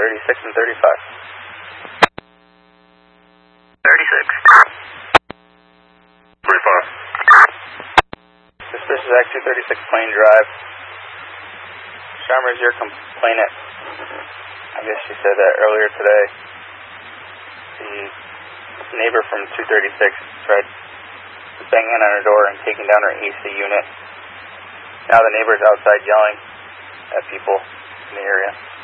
36 and 35. 36. 35. Suspicious Act 236 Plain Drive. Sharma is your complainant. I guess she said that earlier today. The neighbor from 236 tried banging on her door and taking down her AC unit. Now the neighbor's outside yelling at people in the area.